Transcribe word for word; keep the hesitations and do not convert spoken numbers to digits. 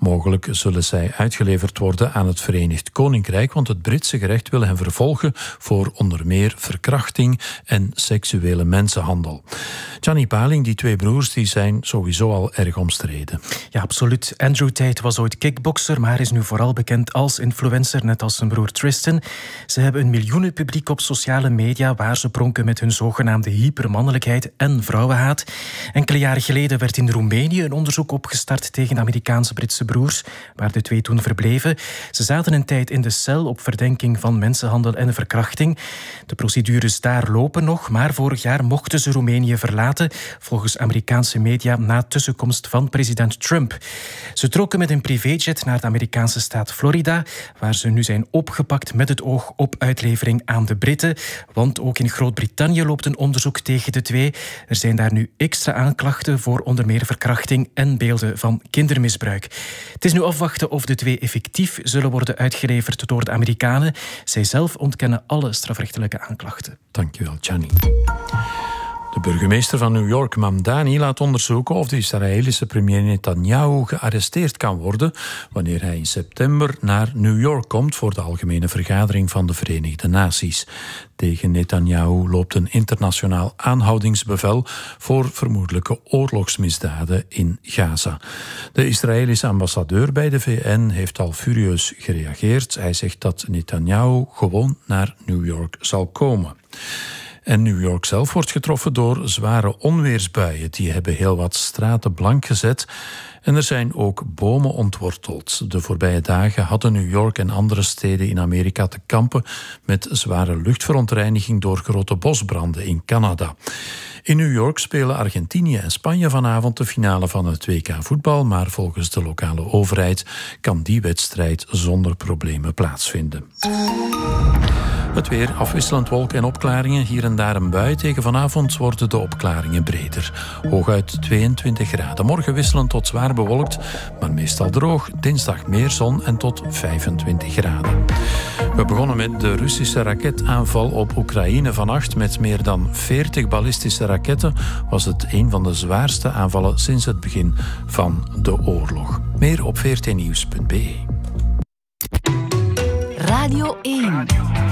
Mogelijk zullen zij uitgeleverd worden aan het Verenigd Koninkrijk, want het Britse gerecht wil hen vervolgen voor onder meer verkrachting en seksuele mensenhandel. Gianni Paling, die twee broers, die zijn sowieso al erg omstreden. Ja, absoluut. Andrew Tate was ooit kickbokser, maar is nu vooral bekend als influencer, net als zijn broer Tristan. Ze hebben een miljoenenpubliek op sociale media waar ze pronken met hun zogenaamde hypermannelijkheid en vrouwenhaat. Enkele jaren geleden werd in Roemenië een onderzoek opgestart tegen de Amerikaanse Britse broers, waar de twee toen verbleven. Ze zaten een tijd in de cel op verdenking van mensenhandel en verkrachting. De procedures daar lopen nog, maar vorig jaar mochten ze Roemenië verlaten, volgens Amerikaanse media na tussenkomst van president Trump. Ze trokken met een privéjet naar de Amerikaanse staat Florida, waar ze nu zijn opgepakt met het oog op uitlevering aan de Britten. Want ook in Groot-Brittannië loopt een onderzoek tegen de twee. Er zijn daar nu extra aanklachten voor onder meer verkrachting en beelden van kindermisbruik. Het is nu afwachten of de twee effectief zullen worden uitgeleverd door de Amerikanen. Zij zelf ontkennen alle strafrechtelijke aanklachten. Dankjewel, Gianni. De burgemeester van New York, Mamdani, laat onderzoeken of de Israëlische premier Netanyahu gearresteerd kan worden wanneer hij in september naar New York komt voor de algemene vergadering van de Verenigde Naties. Tegen Netanyahu loopt een internationaal aanhoudingsbevel voor vermoedelijke oorlogsmisdaden in Gaza. De Israëlische ambassadeur bij de V N heeft al furieus gereageerd. Hij zegt dat Netanyahu gewoon naar New York zal komen. En New York zelf wordt getroffen door zware onweersbuien. Die hebben heel wat straten blank gezet. En er zijn ook bomen ontworteld. De voorbije dagen hadden New York en andere steden in Amerika te kampen met zware luchtverontreiniging door grote bosbranden in Canada. In New York spelen Argentinië en Spanje vanavond de finale van het W K voetbal, maar volgens de lokale overheid kan die wedstrijd zonder problemen plaatsvinden. Het weer, afwisselend wolken en opklaringen, hier en daar een bui. Tegen vanavond worden de opklaringen breder. Hooguit tweeëntwintig graden. Morgen wisselend tot zwaar bewolkt, maar meestal droog. Dinsdag meer zon en tot vijfentwintig graden. We begonnen met de Russische raketaanval op Oekraïne vannacht. Met meer dan veertig ballistische raketten was het een van de zwaarste aanvallen sinds het begin van de oorlog. Meer op v r t nieuws punt b e. Radio één.